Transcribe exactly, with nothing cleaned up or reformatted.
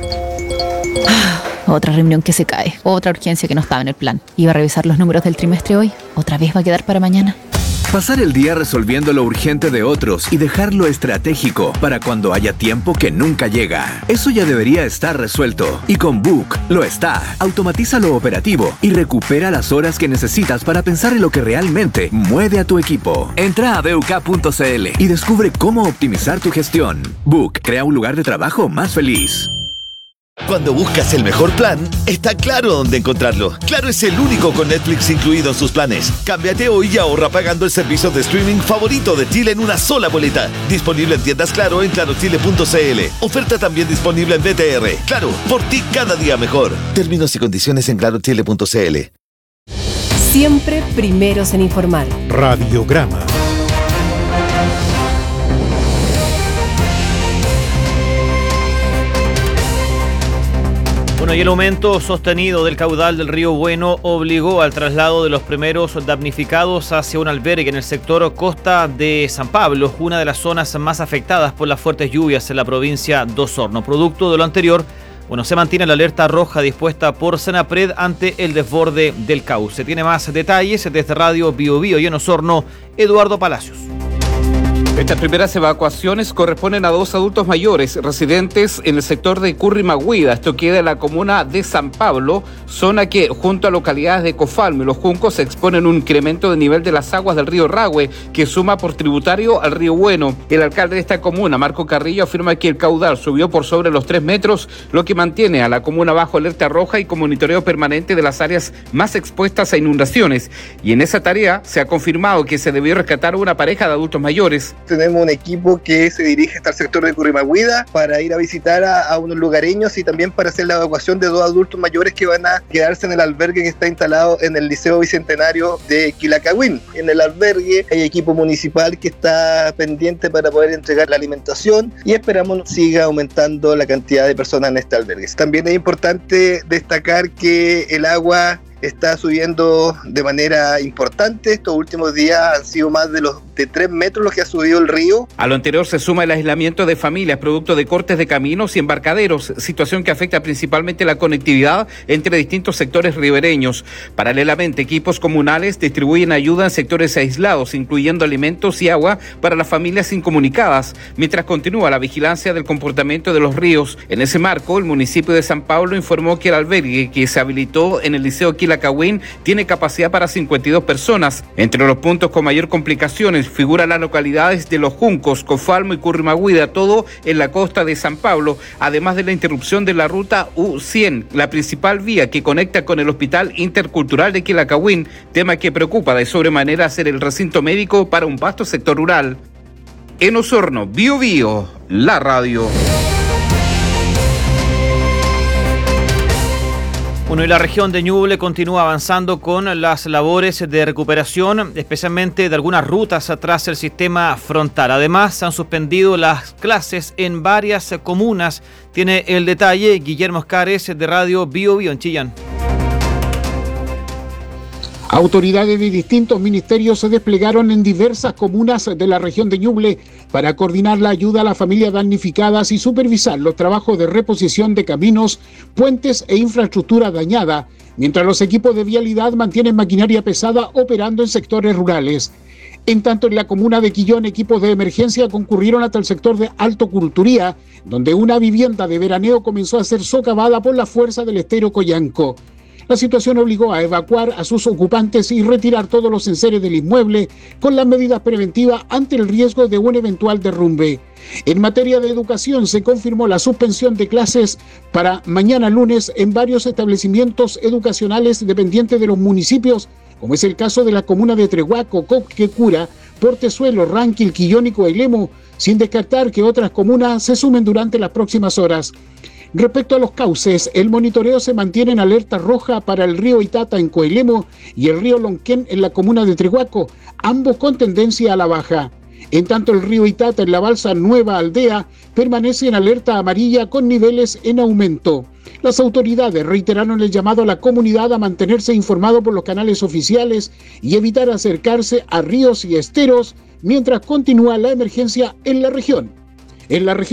Otra reunión que se cae, otra urgencia que no estaba en el plan. Iba a revisar los números del trimestre hoy, otra vez va a quedar para mañana. Pasar el día resolviendo lo urgente de otros y dejarlo estratégico para cuando haya tiempo que nunca llega. Eso ya debería estar resuelto. Y con Book lo está. Automatiza lo operativo y recupera las horas que necesitas para pensar en lo que realmente mueve a tu equipo. Entra a b u k punto c l y descubre cómo optimizar tu gestión. Book crea un lugar de trabajo más feliz. Cuando buscas el mejor plan, está Claro dónde encontrarlo. Claro es el único con Netflix incluido en sus planes. Cámbiate hoy y ahorra pagando el servicio de streaming favorito de Chile en una sola boleta. Disponible en tiendas Claro en claro chile punto c l. Oferta también disponible en B T R. Claro, por ti cada día mejor. Términos y condiciones en claro chile punto c l. Siempre primeros en informar. Radiograma. Bueno, y el aumento sostenido del caudal del río Bueno obligó al traslado de los primeros damnificados hacia un albergue en el sector Costa de San Pablo, una de las zonas más afectadas por las fuertes lluvias en la provincia de Osorno. Producto de lo anterior, bueno, se mantiene la alerta roja dispuesta por Senapred ante el desborde del cauce. Tiene más detalles desde Radio Bio Bio y en Osorno, Eduardo Palacios. Estas primeras evacuaciones corresponden a dos adultos mayores residentes en el sector de Currimahuida. Esto queda en la comuna de San Pablo, zona que junto a localidades de Cofalmo y Los Juncos exponen un incremento de nivel de las aguas del río Rahue, que suma por tributario al río Bueno. El alcalde de esta comuna, Marco Carrillo, afirma que el caudal subió por sobre los tres metros, lo que mantiene a la comuna bajo alerta roja y con monitoreo permanente de las áreas más expuestas a inundaciones. Y en esa tarea se ha confirmado que se debió rescatar a una pareja de adultos mayores. Tenemos un equipo que se dirige hasta el sector de Currimahuida para ir a visitar a, a unos lugareños y también para hacer la evacuación de dos adultos mayores que van a quedarse en el albergue que está instalado en el Liceo Bicentenario de Quilacagüín. En el albergue hay equipo municipal que está pendiente para poder entregar la alimentación y esperamos siga aumentando la cantidad de personas en este albergue. También es importante destacar que el agua está subiendo de manera importante. Estos últimos días han sido más de los de tres metros los que ha subido el río. A lo anterior se suma el aislamiento de familias producto de cortes de caminos y embarcaderos, situación que afecta principalmente la conectividad entre distintos sectores ribereños. Paralelamente, equipos comunales distribuyen ayuda en sectores aislados, incluyendo alimentos y agua para las familias incomunicadas, mientras continúa la vigilancia del comportamiento de los ríos. En ese marco, el municipio de San Pablo informó que el albergue que se habilitó en el Liceo Quilacagüín tiene capacidad para cincuenta y dos personas. Entre los puntos con mayor complicaciones figuran las localidades de Los Juncos, Cofalmo y Currimahuida, todo en la costa de San Pablo, además de la interrupción de la ruta U cien, la principal vía que conecta con el Hospital Intercultural de Quilacagüín, tema que preocupa de sobremanera ser el recinto médico para un vasto sector rural. En Osorno, Bio Bio, la radio. Bueno, y la región de Ñuble continúa avanzando con las labores de recuperación, especialmente de algunas rutas tras el sistema frontal. Además, se han suspendido las clases en varias comunas. Tiene el detalle Guillermo Escares de Radio Bio Bio en Chillán. Autoridades de distintos ministerios se desplegaron en diversas comunas de la región de Ñuble para coordinar la ayuda a las familias damnificadas y supervisar los trabajos de reposición de caminos, puentes e infraestructura dañada, mientras los equipos de vialidad mantienen maquinaria pesada operando en sectores rurales. En tanto, en la comuna de Quillón, equipos de emergencia concurrieron hasta el sector de Alto Culturía, donde una vivienda de veraneo comenzó a ser socavada por la fuerza del estero Coyanco. La situación obligó a evacuar a sus ocupantes y retirar todos los enseres del inmueble con las medidas preventivas ante el riesgo de un eventual derrumbe. En materia de educación, se confirmó la suspensión de clases para mañana lunes en varios establecimientos educacionales dependientes de los municipios, como es el caso de la comuna de Trehuaco, Coquecura, Portezuelo, Ranquil, Quillón y Coelemo, sin descartar que otras comunas se sumen durante las próximas horas. Respecto a los cauces, el monitoreo se mantiene en alerta roja para el río Itata en Coelemo y el río Lonquén en la comuna de Trehuaco, ambos con tendencia a la baja. En tanto, el río Itata en la balsa Nueva Aldea permanece en alerta amarilla con niveles en aumento. Las autoridades reiteraron el llamado a la comunidad a mantenerse informado por los canales oficiales y evitar acercarse a ríos y esteros mientras continúa la emergencia en la región. En la región